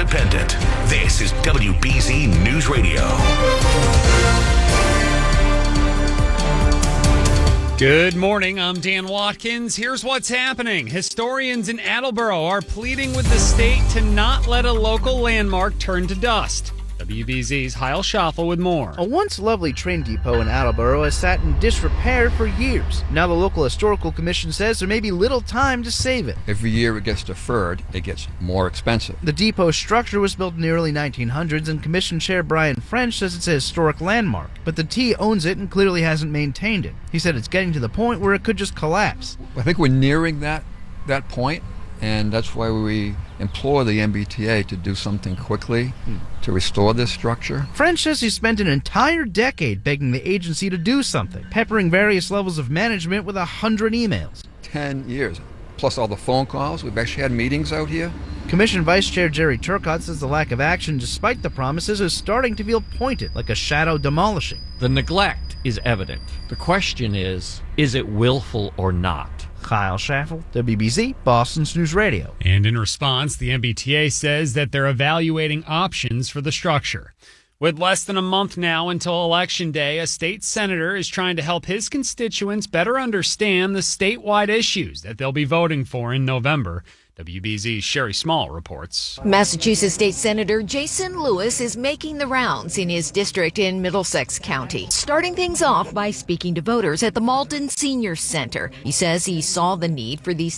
independent. This is WBZ News Radio. Good morning, I'm Dan Watkins. Here's what's happening. Historians in Attleboro are pleading with the state to not let a local landmark turn to dust. WBZ's Heil Schaffel with more. A once lovely train depot in Attleboro has sat in disrepair for years. Now the local historical commission says there may be little time to save it. Every year it gets deferred, it gets more expensive. The depot structure was built in the early 1900s, and Commission Chair Brian French says it's a historic landmark. But the T owns it and clearly hasn't maintained it. He said it's getting to the point where it could just collapse. I think we're nearing that point, and that's why we implore the MBTA to do something quickly to restore this structure. French says he spent an entire decade begging the agency to do something, peppering various levels of management with 100 emails. 10 years, plus all the phone calls. We've actually had meetings out here. Commission Vice Chair Jerry Turcott says the lack of action, despite the promises, is starting to feel pointed, like a shadow demolishing. The neglect is evident. The question is it willful or not? Kyle Schaffel, WBZ, Boston's News Radio. And in response, the MBTA says that they're evaluating options for the structure. With less than a month now until Election Day, a state senator is trying to help his constituents better understand the statewide issues that they'll be voting for in November. WBZ's Sherry Small reports. Massachusetts State Senator Jason Lewis is making the rounds in his district in Middlesex County, starting things off by speaking to voters at the Malden Senior Center. He says he saw the need for these